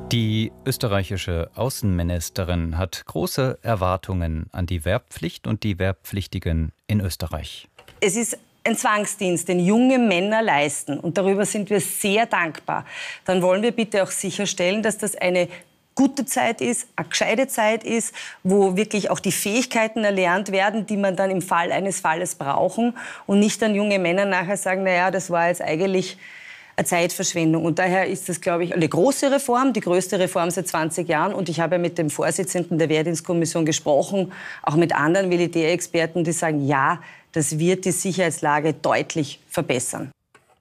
Die österreichische Außenministerin hat große Erwartungen an die Wehrpflicht und die Wehrpflichtigen in Österreich. Es ist ein Zwangsdienst, den junge Männer leisten. Und darüber sind wir sehr dankbar. Dann wollen wir bitte auch sicherstellen, dass das eine gute Zeit ist, eine gescheite Zeit ist, wo wirklich auch die Fähigkeiten erlernt werden, die man dann im Fall eines Falles brauchen. Und nicht dann junge Männer nachher sagen, naja, das war jetzt eigentlich eine Zeitverschwendung. Und daher ist das, glaube ich, eine große Reform, die größte Reform seit 20 Jahren. Und ich habe ja mit dem Vorsitzenden der Wehrdienstkommission gesprochen, auch mit anderen Militärexperten, die sagen, ja, das wird die Sicherheitslage deutlich verbessern.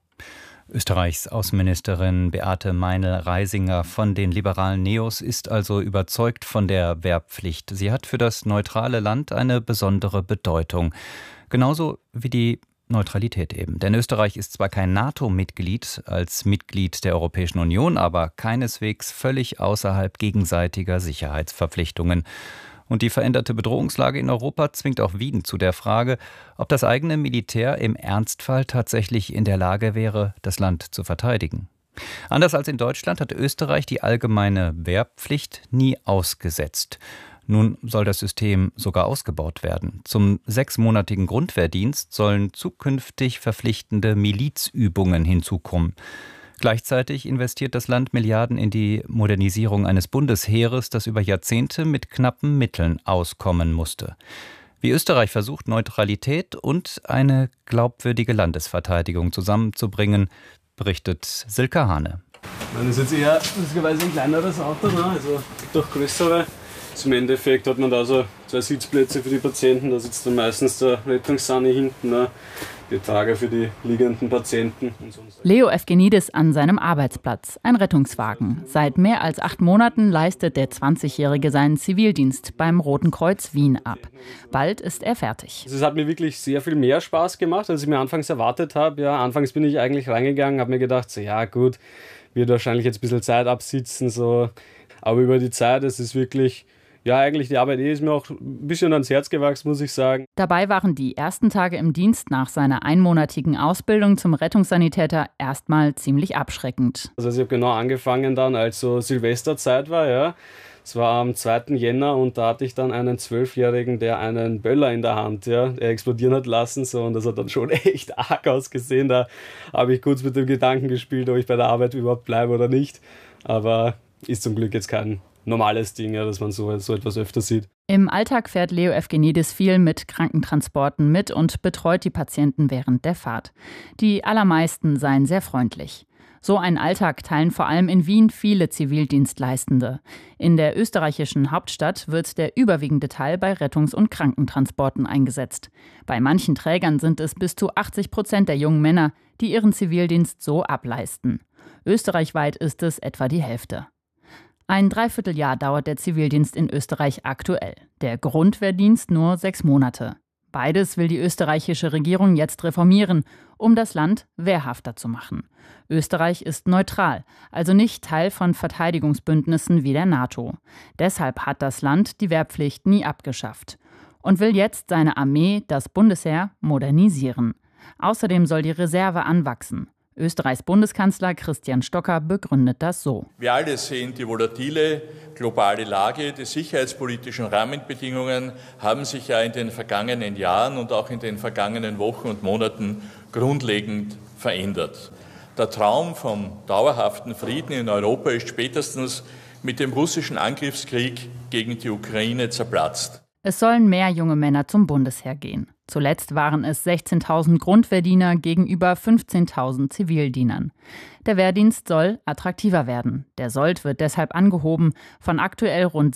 Österreichs Außenministerin Beate Meinl-Reisinger von den liberalen Neos ist also überzeugt von der Wehrpflicht. Sie hat für das neutrale Land eine besondere Bedeutung. Genauso wie die Neutralität eben. Denn Österreich ist zwar kein NATO-Mitglied als Mitglied der Europäischen Union, aber keineswegs völlig außerhalb gegenseitiger Sicherheitsverpflichtungen. Und die veränderte Bedrohungslage in Europa zwingt auch Wien zu der Frage, ob das eigene Militär im Ernstfall tatsächlich in der Lage wäre, das Land zu verteidigen. Anders als in Deutschland hat Österreich die allgemeine Wehrpflicht nie ausgesetzt. Nun soll das System sogar ausgebaut werden. Zum 6-monatigen Grundwehrdienst sollen zukünftig verpflichtende Milizübungen hinzukommen. Gleichzeitig investiert das Land Milliarden in die Modernisierung eines Bundesheeres, das über Jahrzehnte mit knappen Mitteln auskommen musste. Wie Österreich versucht, Neutralität und eine glaubwürdige Landesverteidigung zusammenzubringen, berichtet Silke Hane. Das ist jetzt eher lustigerweise ein kleineres Auto, ne? Also doch größere. Im Endeffekt hat man da so 2 Sitzplätze für die Patienten, da sitzt dann meistens der Rettungssani hinten, ne? Die Trage für die liegenden Patienten. Und so. Leo Evgenidis an seinem Arbeitsplatz, ein Rettungswagen. Seit mehr als 8 Monaten leistet der 20-Jährige seinen Zivildienst beim Roten Kreuz Wien ab. Bald ist er fertig. Es hat mir wirklich sehr viel mehr Spaß gemacht, als ich mir anfangs erwartet habe. Ja, anfangs bin ich eigentlich reingegangen, habe mir gedacht, so, ja gut, wird wahrscheinlich jetzt ein bisschen Zeit absitzen. So. Aber über die Zeit, es ist wirklich... Ja, eigentlich die Arbeit ist mir auch ein bisschen ans Herz gewachsen, muss ich sagen. Dabei waren die ersten Tage im Dienst nach seiner einmonatigen Ausbildung zum Rettungssanitäter erstmal ziemlich abschreckend. Also ich habe genau angefangen dann, als so Silvesterzeit war, ja. Es war am 2. Jänner und da hatte ich dann einen 12-Jährigen, der einen Böller in der Hand, ja, der explodieren hat lassen. So, und das hat dann schon echt arg ausgesehen. Da habe ich kurz mit dem Gedanken gespielt, ob ich bei der Arbeit überhaupt bleibe oder nicht. Aber ist zum Glück jetzt kein normales Ding, ja, dass man so etwas öfter sieht. Im Alltag fährt Leo Evgenidis viel mit Krankentransporten mit und betreut die Patienten während der Fahrt. Die allermeisten seien sehr freundlich. So einen Alltag teilen vor allem in Wien viele Zivildienstleistende. In der österreichischen Hauptstadt wird der überwiegende Teil bei Rettungs- und Krankentransporten eingesetzt. Bei manchen Trägern sind es bis zu 80% der jungen Männer, die ihren Zivildienst so ableisten. Österreichweit ist es etwa die Hälfte. Ein Dreivierteljahr dauert der Zivildienst in Österreich aktuell. Der Grundwehrdienst nur 6 Monate. Beides will die österreichische Regierung jetzt reformieren, um das Land wehrhafter zu machen. Österreich ist neutral, also nicht Teil von Verteidigungsbündnissen wie der NATO. Deshalb hat das Land die Wehrpflicht nie abgeschafft und will jetzt seine Armee, das Bundesheer, modernisieren. Außerdem soll die Reserve anwachsen. Österreichs Bundeskanzler Christian Stocker begründet das so. Wir alle sehen die volatile globale Lage. Die sicherheitspolitischen Rahmenbedingungen haben sich ja in den vergangenen Jahren und auch in den vergangenen Wochen und Monaten grundlegend verändert. Der Traum vom dauerhaften Frieden in Europa ist spätestens mit dem russischen Angriffskrieg gegen die Ukraine zerplatzt. Es sollen mehr junge Männer zum Bundesheer gehen. Zuletzt waren es 16.000 Grundwehrdiener gegenüber 15.000 Zivildienern. Der Wehrdienst soll attraktiver werden. Der Sold wird deshalb angehoben von aktuell rund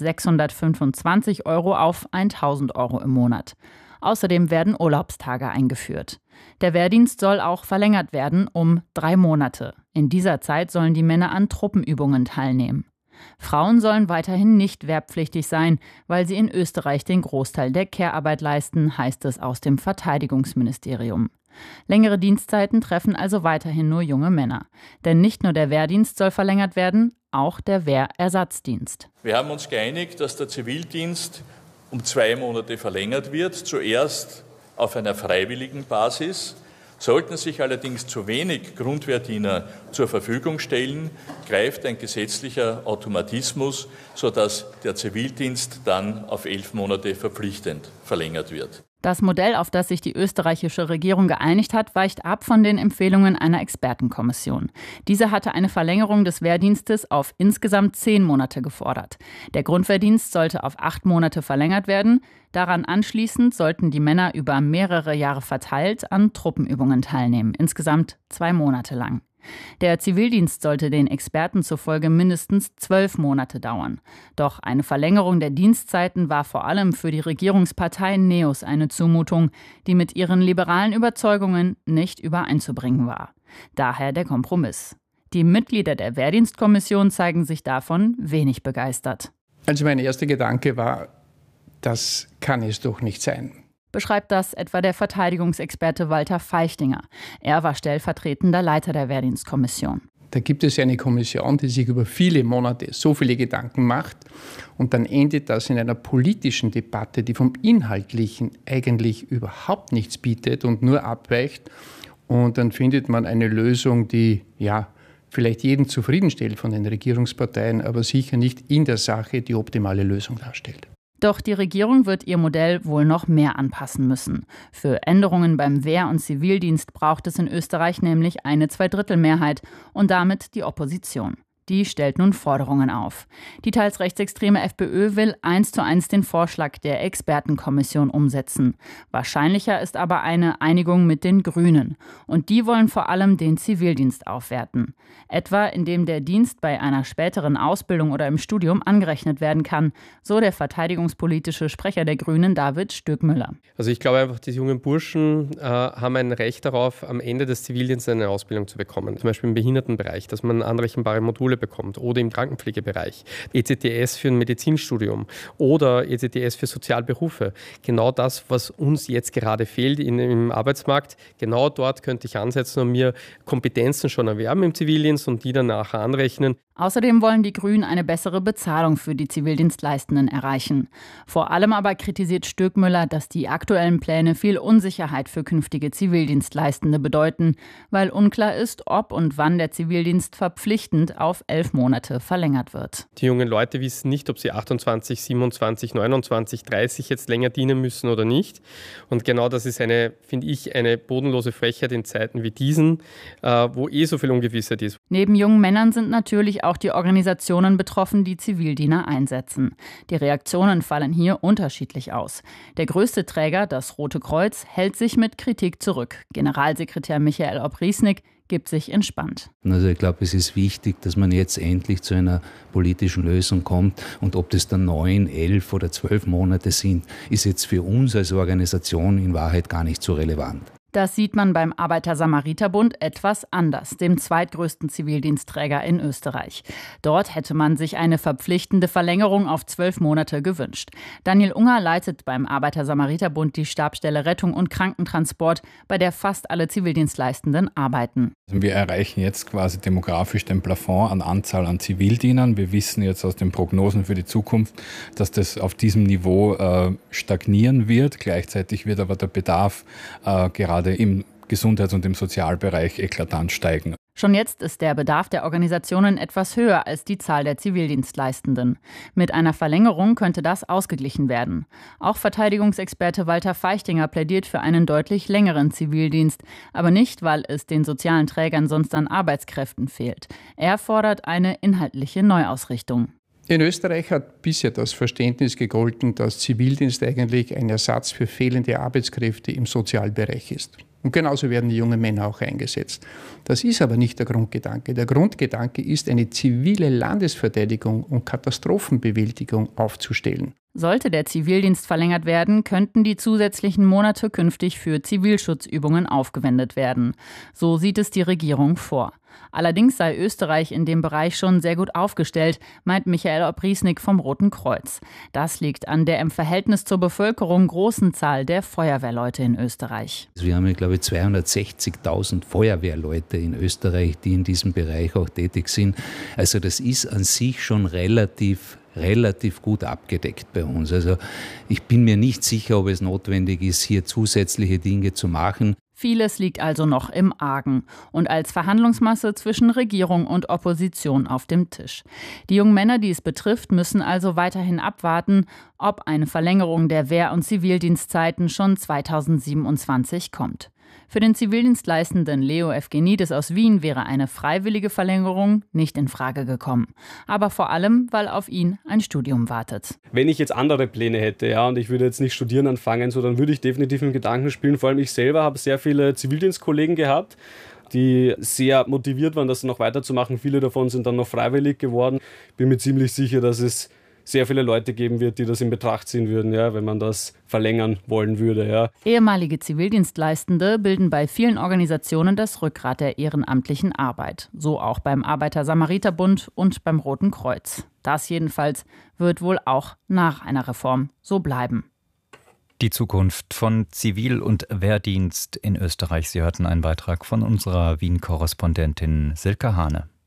625 € auf 1.000 € im Monat. Außerdem werden Urlaubstage eingeführt. Der Wehrdienst soll auch verlängert werden um 3 Monate. In dieser Zeit sollen die Männer an Truppenübungen teilnehmen. Frauen sollen weiterhin nicht wehrpflichtig sein, weil sie in Österreich den Großteil der Care-Arbeit leisten, heißt es aus dem Verteidigungsministerium. Längere Dienstzeiten treffen also weiterhin nur junge Männer. Denn nicht nur der Wehrdienst soll verlängert werden, auch der Wehrersatzdienst. Wir haben uns geeinigt, dass der Zivildienst um 2 Monate verlängert wird. Zuerst auf einer freiwilligen Basis. Sollten sich allerdings zu wenig Grundwehrdiener zur Verfügung stellen, greift ein gesetzlicher Automatismus, sodass der Zivildienst dann auf 11 Monate verpflichtend verlängert wird. Das Modell, auf das sich die österreichische Regierung geeinigt hat, weicht ab von den Empfehlungen einer Expertenkommission. Diese hatte eine Verlängerung des Wehrdienstes auf insgesamt 10 Monate gefordert. Der Grundwehrdienst sollte auf 8 Monate verlängert werden. Daran anschließend sollten die Männer über mehrere Jahre verteilt an Truppenübungen teilnehmen, insgesamt 2 Monate lang. Der Zivildienst sollte den Experten zufolge mindestens 12 Monate dauern. Doch eine Verlängerung der Dienstzeiten war vor allem für die Regierungspartei NEOS eine Zumutung, die mit ihren liberalen Überzeugungen nicht übereinzubringen war. Daher der Kompromiss. Die Mitglieder der Wehrdienstkommission zeigen sich davon wenig begeistert. Also mein erster Gedanke war, das kann es doch nicht sein. Beschreibt das etwa der Verteidigungsexperte Walter Feichtinger. Er war stellvertretender Leiter der Wehrdienstkommission. Da gibt es eine Kommission, die sich über viele Monate so viele Gedanken macht und dann endet das in einer politischen Debatte, die vom Inhaltlichen eigentlich überhaupt nichts bietet und nur abweicht. Und dann findet man eine Lösung, die vielleicht jeden zufriedenstellt von den Regierungsparteien, aber sicher nicht in der Sache die optimale Lösung darstellt. Doch die Regierung wird ihr Modell wohl noch mehr anpassen müssen. Für Änderungen beim Wehr- und Zivildienst braucht es in Österreich nämlich eine Zweidrittelmehrheit und damit die Opposition. Die stellt nun Forderungen auf. Die teils rechtsextreme FPÖ will 1:1 den Vorschlag der Expertenkommission umsetzen. Wahrscheinlicher ist aber eine Einigung mit den Grünen. Und die wollen vor allem den Zivildienst aufwerten. Etwa indem der Dienst bei einer späteren Ausbildung oder im Studium angerechnet werden kann, so der verteidigungspolitische Sprecher der Grünen David Stöckmüller. Also ich glaube einfach, die jungen Burschen haben ein Recht darauf, am Ende des Zivildienstes eine Ausbildung zu bekommen. Zum Beispiel im Behindertenbereich, dass man anrechenbare Module bekommt oder im Krankenpflegebereich, ECTS für ein Medizinstudium oder ECTS für Sozialberufe. Genau das, was uns jetzt gerade fehlt im Arbeitsmarkt, genau dort könnte ich ansetzen und mir Kompetenzen schon erwerben im Zivildienst und die dann nachher anrechnen. Außerdem wollen die Grünen eine bessere Bezahlung für die Zivildienstleistenden erreichen. Vor allem aber kritisiert Stöckmüller, dass die aktuellen Pläne viel Unsicherheit für künftige Zivildienstleistende bedeuten, weil unklar ist, ob und wann der Zivildienst verpflichtend auf 11 Monate verlängert wird. Die jungen Leute wissen nicht, ob sie 28, 27, 29, 30 jetzt länger dienen müssen oder nicht. Und genau das ist finde ich, eine bodenlose Frechheit in Zeiten wie diesen, wo so viel Ungewissheit ist. Neben jungen Männern sind natürlich auch die Organisationen betroffen, die Zivildiener einsetzen. Die Reaktionen fallen hier unterschiedlich aus. Der größte Träger, das Rote Kreuz, hält sich mit Kritik zurück. Generalsekretär Michael Opriesnik gibt sich entspannt. Also ich glaube, es ist wichtig, dass man jetzt endlich zu einer politischen Lösung kommt. Und ob das dann 9, 11 oder 12 Monate sind, ist jetzt für uns als Organisation in Wahrheit gar nicht so relevant. Das sieht man beim Arbeiter-Samariter-Bund etwas anders, dem zweitgrößten Zivildienstträger in Österreich. Dort hätte man sich eine verpflichtende Verlängerung auf 12 Monate gewünscht. Daniel Unger leitet beim Arbeiter-Samariter-Bund die Stabsstelle Rettung und Krankentransport, bei der fast alle Zivildienstleistenden arbeiten. Wir erreichen jetzt quasi demografisch den Plafond an Anzahl an Zivildienern. Wir wissen jetzt aus den Prognosen für die Zukunft, dass das auf diesem Niveau stagnieren wird. Gleichzeitig wird aber der Bedarf gerade im Gesundheits- und im Sozialbereich eklatant steigen. Schon jetzt ist der Bedarf der Organisationen etwas höher als die Zahl der Zivildienstleistenden. Mit einer Verlängerung könnte das ausgeglichen werden. Auch Verteidigungsexperte Walter Feichtinger plädiert für einen deutlich längeren Zivildienst, aber nicht, weil es den sozialen Trägern sonst an Arbeitskräften fehlt. Er fordert eine inhaltliche Neuausrichtung. In Österreich hat bisher das Verständnis gegolten, dass Zivildienst eigentlich ein Ersatz für fehlende Arbeitskräfte im Sozialbereich ist. Und genauso werden die jungen Männer auch eingesetzt. Das ist aber nicht der Grundgedanke. Der Grundgedanke ist, eine zivile Landesverteidigung und Katastrophenbewältigung aufzustellen. Sollte der Zivildienst verlängert werden, könnten die zusätzlichen Monate künftig für Zivilschutzübungen aufgewendet werden. So sieht es die Regierung vor. Allerdings sei Österreich in dem Bereich schon sehr gut aufgestellt, meint Michael Opriesnik vom Roten Kreuz. Das liegt an der im Verhältnis zur Bevölkerung großen Zahl der Feuerwehrleute in Österreich. Wir haben, glaube ich, 260.000 Feuerwehrleute in Österreich, die in diesem Bereich auch tätig sind. Also das ist an sich schon relativ gut abgedeckt bei uns. Also ich bin mir nicht sicher, ob es notwendig ist, hier zusätzliche Dinge zu machen. Vieles liegt also noch im Argen und als Verhandlungsmasse zwischen Regierung und Opposition auf dem Tisch. Die jungen Männer, die es betrifft, müssen also weiterhin abwarten, ob eine Verlängerung der Wehr- und Zivildienstzeiten schon 2027 kommt. Für den Zivildienstleistenden Leo Evgenidis aus Wien wäre eine freiwillige Verlängerung nicht in Frage gekommen. Aber vor allem, weil auf ihn ein Studium wartet. Wenn ich jetzt andere Pläne hätte, ja, und ich würde jetzt nicht studieren anfangen, so, dann würde ich definitiv mit Gedanken spielen. Vor allem ich selber habe sehr viele Zivildienstkollegen gehabt, die sehr motiviert waren, das noch weiterzumachen. Viele davon sind dann noch freiwillig geworden. Ich bin mir ziemlich sicher, dass es sehr viele Leute geben wird, die das in Betracht ziehen würden, ja, wenn man das verlängern wollen würde. Ja. Ehemalige Zivildienstleistende bilden bei vielen Organisationen das Rückgrat der ehrenamtlichen Arbeit. So auch beim Arbeiter-Samariter-Bund und beim Roten Kreuz. Das jedenfalls wird wohl auch nach einer Reform so bleiben. Die Zukunft von Zivil- und Wehrdienst in Österreich. Sie hörten einen Beitrag von unserer Wien-Korrespondentin Silke Hane.